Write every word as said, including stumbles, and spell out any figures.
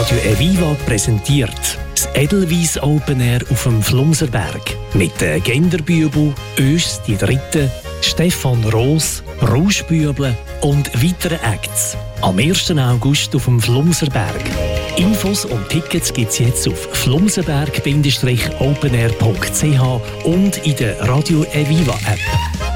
Radio Eviva präsentiert das Edelweiss Open Air auf dem Flumserberg. Mit den Genderbübel, Ös die Dritte, Stefan Roos, Rauschbüble und weiteren Acts. Am ersten August auf dem Flumserberg. Infos und Tickets gibt es jetzt auf flumserberg Bindestrich openair punkt c h und in der Radio Eviva App.